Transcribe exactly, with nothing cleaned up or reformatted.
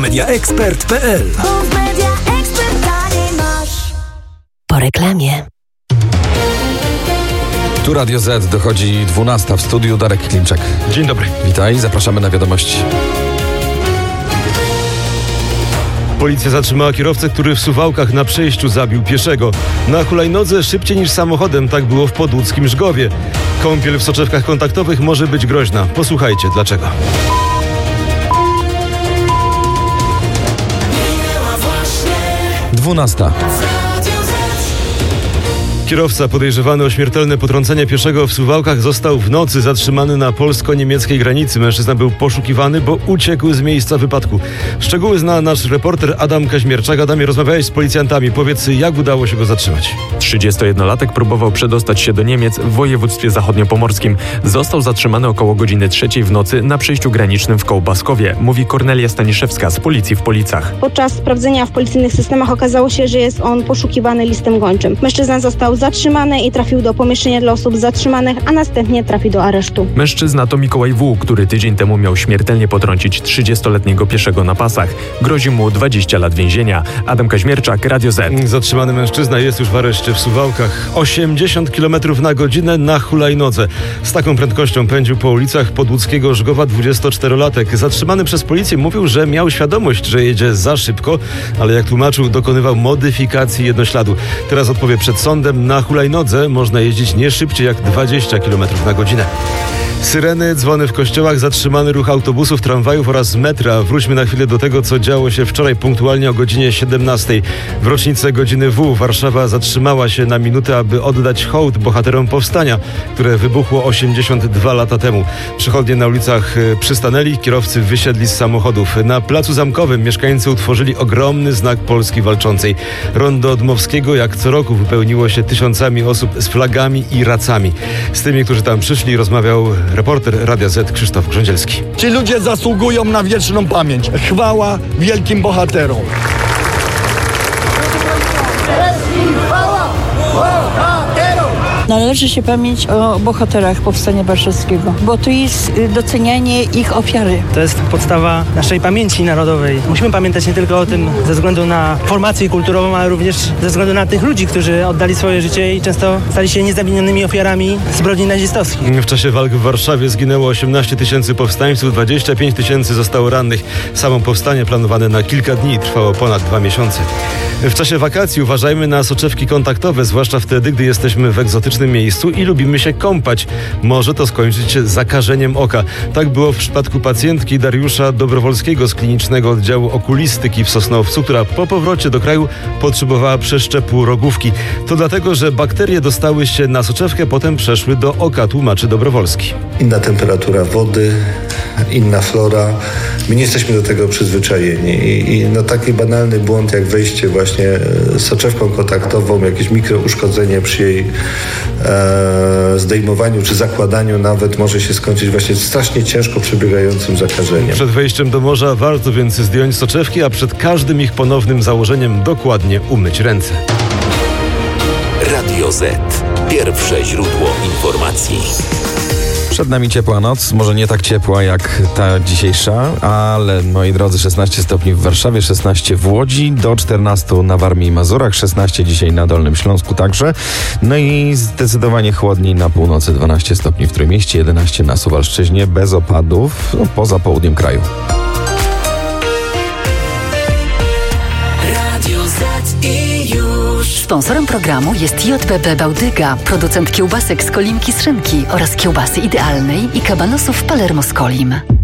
Mediaexpert kropka pe el. Po reklamie. Tu Radio Z, dochodzi dwunasta, w studiu Darek Klimczak. Dzień dobry. Witaj, zapraszamy na wiadomości. Policja zatrzymała kierowcę, który w Suwałkach na przejściu zabił pieszego. Na hulajnodze szybciej niż samochodem, tak było w podłódzkim Żgowie. Kąpiel w soczewkach kontaktowych może być groźna. Posłuchajcie dlaczego. Dwunasta. Kierowca podejrzewany o śmiertelne potrącenie pieszego w Suwałkach został w nocy zatrzymany na polsko-niemieckiej granicy. Mężczyzna był poszukiwany, bo uciekł z miejsca wypadku. Szczegóły zna nasz reporter Adam Kaźmierczak. Adamie, rozmawiałeś z policjantami. Powiedz, jak udało się go zatrzymać? trzydziestojednolatek próbował przedostać się do Niemiec w województwie zachodniopomorskim. Został zatrzymany około godziny trzeciej w nocy na przejściu granicznym w Kołbaskowie, mówi Kornelia Staniszewska z Policji w Policach. Podczas sprawdzenia w policyjnych systemach okazało się, że jest on poszukiwany listem gończym. Mężczyzna został zatrzymany i trafił do pomieszczenia dla osób zatrzymanych, a następnie trafił do aresztu. Mężczyzna to Mikołaj W., który tydzień temu miał śmiertelnie potrącić trzydziestoletniego pieszego na pasach. Grozi mu dwadzieścia lat więzienia. Adam Kaźmierczak, Radio Z. Zatrzymany mężczyzna jest już w areszcie w Suwałkach. osiemdziesiąt kilometrów na godzinę na hulajnodze. Z taką prędkością pędził po ulicach podłódzkiego Żgowa dwudziestoczterolatek. Zatrzymany przez policję mówił, że miał świadomość, że jedzie za szybko, ale jak tłumaczył, dokonywał modyfikacji jednośladu. Teraz odpowie przed sądem. Na hulajnodze można jeździć nie szybciej jak dwadzieścia kilometrów na godzinę. Syreny, dzwony w kościołach, zatrzymany ruch autobusów, tramwajów oraz metra. Wróćmy na chwilę do tego, co działo się wczoraj punktualnie o godzinie siedemnastej. W rocznicę godziny W Warszawa zatrzymała się na minutę, aby oddać hołd bohaterom powstania, które wybuchło osiemdziesiąt dwa lata temu. Przechodnie na ulicach przystanęli, kierowcy wysiedli z samochodów. Na Placu Zamkowym mieszkańcy utworzyli ogromny znak Polski Walczącej. Rondo Dmowskiego jak co roku wypełniło się tysiącami osób z flagami i racami. Z tymi, którzy tam przyszli, rozmawiał reporter Radia Z Krzysztof Grządzielski. Ci ludzie zasługują na wieczną pamięć. Chwała wielkim bohaterom. Należy się pamięć o bohaterach Powstania Warszawskiego, bo to jest docenianie ich ofiary. To jest podstawa naszej pamięci narodowej. Musimy pamiętać nie tylko o tym ze względu na formację kulturową, ale również ze względu na tych ludzi, którzy oddali swoje życie i często stali się niezawinionymi ofiarami zbrodni nazistowskich. W czasie walk w Warszawie zginęło osiemnaście tysięcy powstańców, dwadzieścia pięć tysięcy zostało rannych. Samo powstanie planowane na kilka dni trwało ponad dwa miesiące. W czasie wakacji uważajmy na soczewki kontaktowe, zwłaszcza wtedy, gdy jesteśmy w egzotycznym miejscu i lubimy się kąpać. Może to skończyć się zakażeniem oka. Tak było w przypadku pacjentki Dariusza Dobrowolskiego z klinicznego oddziału okulistyki w Sosnowcu, która po powrocie do kraju potrzebowała przeszczepu rogówki. To dlatego, że bakterie dostały się na soczewkę, potem przeszły do oka, tłumaczy Dobrowolski. Inna temperatura wody, inna flora. My nie jesteśmy do tego przyzwyczajeni. I, i no taki banalny błąd jak wejście właśnie soczewką kontaktową, jakieś mikrouszkodzenie przy jej e, zdejmowaniu czy zakładaniu nawet może się skończyć właśnie strasznie ciężko przebiegającym zakażeniem. Przed wejściem do morza warto więc zdjąć soczewki, a przed każdym ich ponownym założeniem dokładnie umyć ręce. Radio Z. Pierwsze źródło informacji. Przed nami ciepła noc, może nie tak ciepła jak ta dzisiejsza, ale moi drodzy, szesnaście stopni w Warszawie, szesnaście w Łodzi, do czternastu na Warmii i Mazurach, szesnaście dzisiaj na Dolnym Śląsku także. No i zdecydowanie chłodniej na północy, dwanaście stopni w Trójmieście, jedenaście na Suwalszczyźnie, bez opadów, no, poza południem kraju. Sponsorem programu jest J B B Bałtyga, producent kiełbasek z Kolimki z Szynki oraz kiełbasy idealnej i kabanosów Palermo z Kolim.